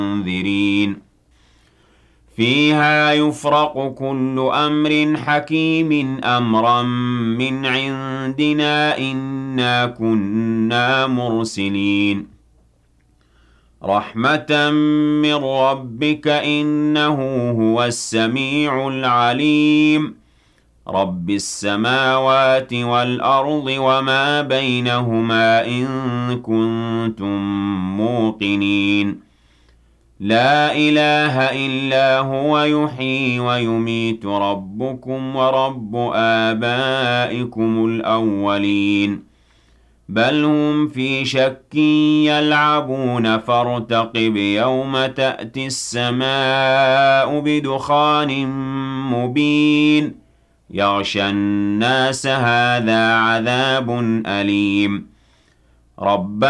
منذرين فيها يفرق كل أمر حكيم أمرا من عندنا إنا كنا مرسلين رحمة من ربك إنه هو السميع العليم رب السماوات والأرض وما بينهما إن كنتم موقنين لا إله إلا هو يحيي ويميت ربكم ورب آبائكم الأولين بل هم في شك يلعبون فارتقب يوم تأتي السماء بدخان مبين يغشى الناس هذا عذاب أليم رب